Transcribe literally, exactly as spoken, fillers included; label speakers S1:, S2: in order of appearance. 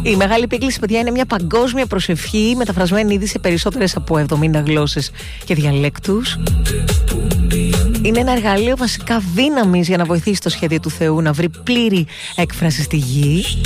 S1: Η Μεγάλη Επίκληση, παιδιά, είναι μια παγκόσμια προσευχή μεταφρασμένη ήδη σε περισσότερες από εβδομήντα γλώσσες και διαλέκτους. Είναι ένα εργαλείο βασικά δύναμης για να βοηθήσει το σχέδιο του Θεού να βρει πλήρη έκφραση στη γη.